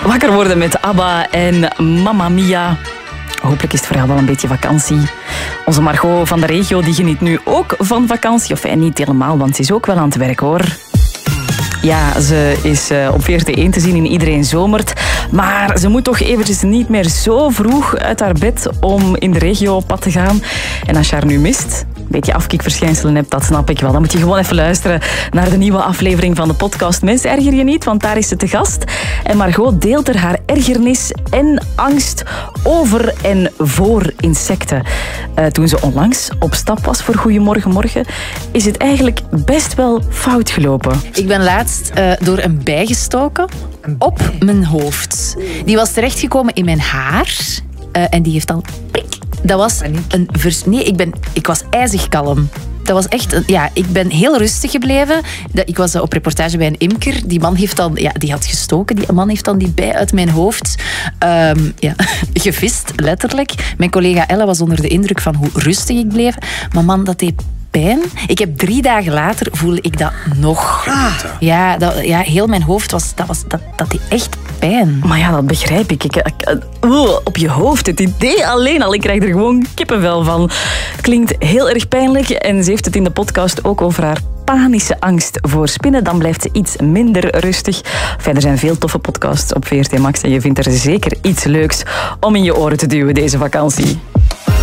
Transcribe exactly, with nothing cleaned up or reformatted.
Wakker worden met ABBA en Mamma Mia. Hopelijk is het voor jou wel een beetje vakantie. Onze Margot van de regio die geniet nu ook van vakantie. Of eh, niet helemaal, want ze is ook wel aan het werk hoor. Ja, ze is uh, op V R T één te zien in Iedereen Zomert. Maar ze moet toch eventjes niet meer zo vroeg uit haar bed om in de regio op pad te gaan. En als je haar nu mist, een beetje afkikverschijnselen hebt, dat snap ik wel. Dan moet je gewoon even luisteren naar de nieuwe aflevering van de podcast Mensen Erger Je Niet, want daar is ze te gast. En Margot deelt er haar ergernis en angst over en voor insecten. Uh, toen ze onlangs op stap was voor Goedemorgen Morgen, is het eigenlijk best wel fout gelopen. Ik ben laatst uh, door een bij gestoken op mijn hoofd. Die was terechtgekomen in mijn haar uh, en die heeft dan prik. Dat was een vers... Nee, ik, ben, ik was ijzig kalm. Dat was echt... Een, ja, ik ben heel rustig gebleven. Ik was op reportage bij een imker. Die man heeft dan... Ja, die had gestoken. Die man heeft dan die bij uit mijn hoofd um, ja, gevist, letterlijk. Mijn collega Elle was onder de indruk van hoe rustig ik bleef. Maar man, dat deed pijn. Ik heb drie dagen later voelde ik dat nog. Ah. Ja, dat, ja, heel mijn hoofd was... Dat, was, dat, dat deed echt pijn. Maar ja, dat begrijp ik. ik, ik uh, op je hoofd, het idee alleen al. Ik krijg er gewoon kippenvel van. Het klinkt heel erg pijnlijk. En ze heeft het in de podcast ook over haar panische angst voor spinnen. Dan blijft ze iets minder rustig. Enfin, er zijn veel toffe podcasts op V R T Max. En je vindt er zeker iets leuks om in je oren te duwen deze vakantie.